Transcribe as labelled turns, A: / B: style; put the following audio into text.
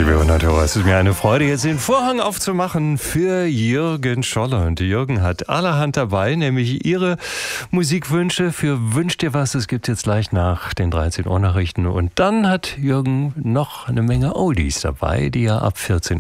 A: Liebe Hörer, es ist mir eine Freude, jetzt den Vorhang aufzumachen für Jürgen Scholler. Und Jürgen hat allerhand dabei, nämlich Ihre Musikwünsche für Wünsch dir was. Es gibt jetzt gleich nach den 13 Uhr Nachrichten. Und dann hat Jürgen noch eine Menge Oldies dabei, die er ab 14